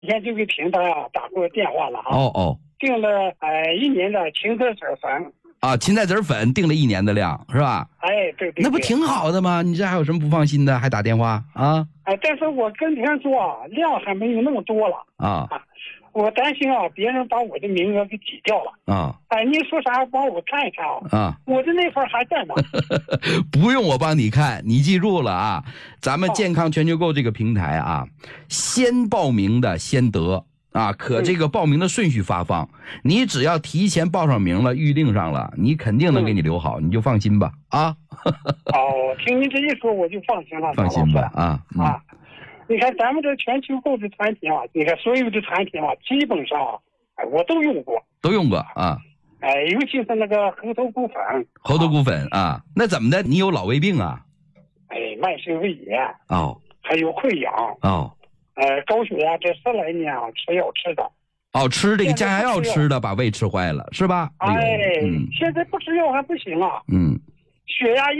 前就给平台打过电话了订了1年的芹菜籽粉芹菜籽粉订了1年的量是吧？ 对， 那不挺好的吗？你这还有什么不放心的？还打电话啊？ 但是我跟别人说量还没有那么多了我担心别人把我的名额给挤掉了你说啥帮我看一看我的那份还在吗？ 不用我帮你看，你记住了咱们健康全球购这个平台先报名的先得可这个报名的顺序发放，你只要提前报上名了，预定上了，你肯定能给你留好，你就放心吧听您这一说我就放心了， 放心吧你看咱们这全球购的产品你看所有的产品基本上我都用过尤其是那个猴头菇粉那怎么的？你有老胃病慢性胃炎还有溃疡高血压，这10来年吃药吃的吃这个降压药吃的把胃吃坏了是吧？ 现在不吃药还不行血压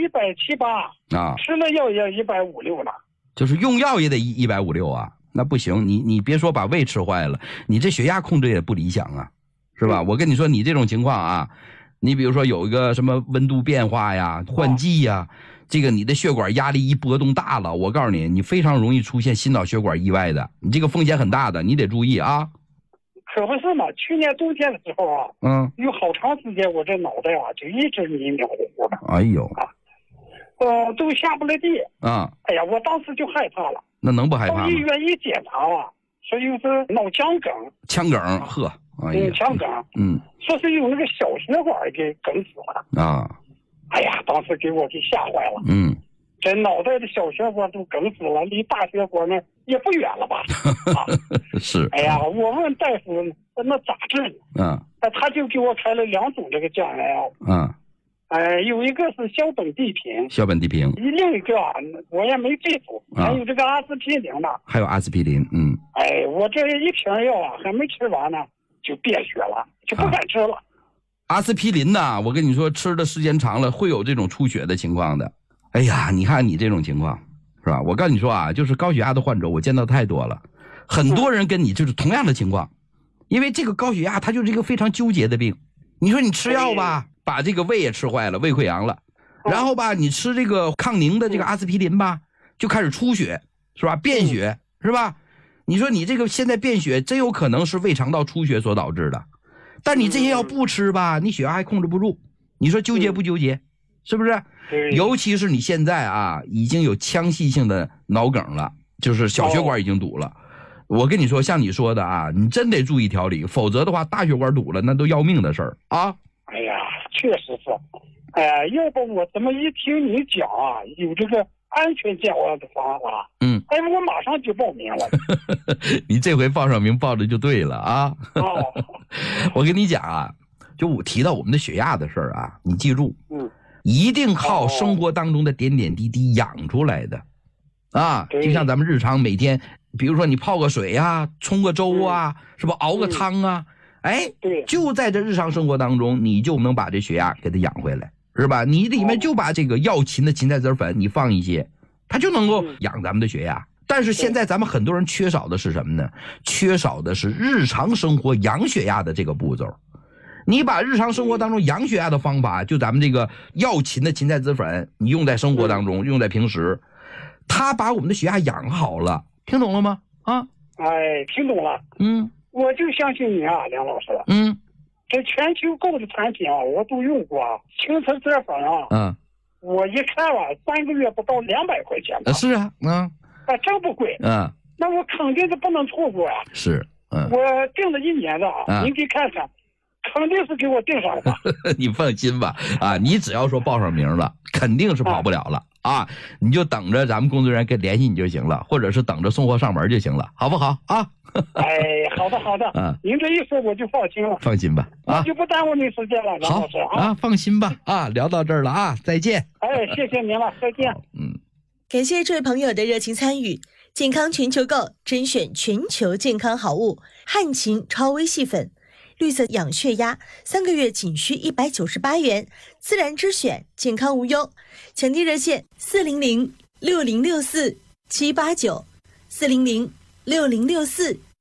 170、180吃了药也150、160了。 就是用药也得150、160那不行，你别说把胃吃坏了，你这血压控制也不理想是吧？我跟你说，你这种情况你比如说有一个什么温度变化呀、换季呀，这个你的血管压力一波动大了，我告诉你，你非常容易出现心脑血管意外的，你这个风险很大的，你得注意可不是嘛，去年冬天的时候有好长时间我这脑袋就一直迷迷糊糊的。 哎呦都下不来地哎呀，我当时就害怕了。 那能不害怕吗？ 到医院一检查说有是脑腔梗。 腔梗腔梗说是有那个小血管给梗死了哎呀，当时给我给吓坏了这脑袋的小血管都梗死了，离大血管呢也不远了吧是。 哎呀，我问大夫那咋治呢他就给我开了2种这个降压药有一个是硝苯地平，另一个我也没记住还有这个阿司匹林呢。 还有阿司匹林我这一瓶药还没吃完呢就变血了，就不敢吃了阿司匹林我跟你说吃的时间长了会有这种出血的情况的。哎呀，你看你这种情况是吧？我告诉你说就是高血压的患者我见到太多了，很多人跟你就是同样的情况因为这个高血压它就是一个非常纠结的病。你说你吃药吧把这个胃也吃坏了，胃溃疡了然后吧你吃这个抗凝的这个阿司匹林吧就开始出血是吧？便血是吧？你说你这个现在便血真有可能是胃肠道出血所导致的，但你这些药不吃吧你血压还控制不住，你说纠结不纠结？是不是？尤其是你现在已经有腔隙性的脑梗了，就是小血管已经堵了我跟你说像你说的你真得注意调理，否则的话大血管堵了那都要命的事儿哎呀，确实是要不我怎么一听你讲有这个安全降压的方法我马上就报名了你这回报上名报的就对了我跟你讲就我提到我们的血压的事儿你记住一定靠生活当中的点点滴滴养出来的就像咱们日常每天比如说你泡个水冲个粥是吧？熬个汤就在这日常生活当中你就能把这血压给它养回来是吧？你里面就把这个药芹的芹菜籽粉你放一些，它就能够养咱们的血压但是现在咱们很多人缺少的是什么呢？缺少的是日常生活养血压的这个步骤。你把日常生活当中养血压的方法就咱们这个药芹的芹菜籽粉你用在生活当中用在平时，它把我们的血压养好了，听懂了吗？ 听懂了我就相信你梁老师这全球购的产品我都用过芹菜籽粉我一看3个月不到200块钱吧是真不贵那我肯定是不能错过是我订了1年的您给看看肯定是给我订上了吧你放心吧你只要说报上名了肯定是跑不了了你就等着咱们工作人员跟联系你就行了，或者是等着送货上门就行了，好不好好的好的您这一说我就放心了。 放心吧我就不耽误您时间了梁老师放心吧聊到这儿了再见谢谢您了，再见感谢这位朋友的热情参与。健康全球购甄选全球健康好物汉芹超微细粉，绿色养血压，3个月仅需198元，自然之选，健康无忧。抢订热线400-6064-789，400-6064-789。